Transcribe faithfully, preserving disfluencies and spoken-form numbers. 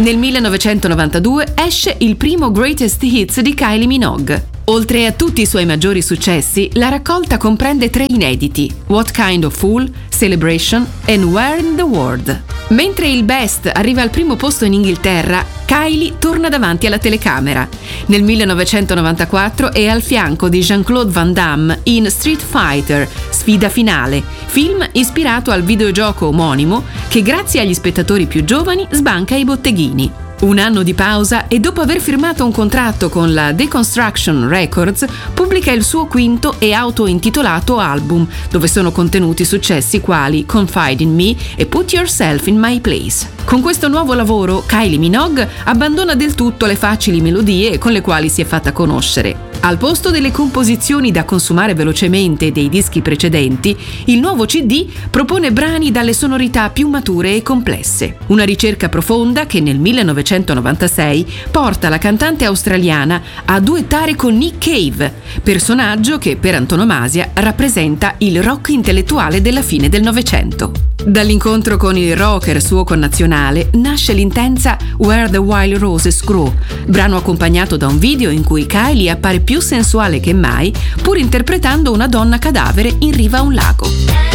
Nel millenovecentonovantadue esce il primo Greatest Hits di Kylie Minogue. Oltre a tutti i suoi maggiori successi, la raccolta comprende tre inediti: What Kind of Fool, Celebration e Where in the World. Mentre il Best arriva al primo posto in Inghilterra, Kylie torna davanti alla telecamera. Nel millenovecentonovantaquattro è al fianco di Jean-Claude Van Damme in Street Fighter, Sfida finale, film ispirato al videogioco omonimo che grazie agli spettatori più giovani sbanca i botteghini. Un anno di pausa e dopo aver firmato un contratto con la Deconstruction Records, pubblica il suo quinto e autointitolato album, dove sono contenuti successi quali Confide in Me e Put Yourself in My Place. Con questo nuovo lavoro, Kylie Minogue abbandona del tutto le facili melodie con le quali si è fatta conoscere. Al posto delle composizioni da consumare velocemente dei dischi precedenti, il nuovo C D propone brani dalle sonorità più mature e complesse. Una ricerca profonda che nel millenovecentonovantasei porta la cantante australiana a duettare con Nick Cave, personaggio che per antonomasia rappresenta il rock intellettuale della fine del Novecento. Dall'incontro con il rocker suo connazionale nasce l'intensa Where the Wild Roses Grow, brano accompagnato da un video in cui Kylie appare più sensuale che mai, pur interpretando una donna cadavere in riva a un lago.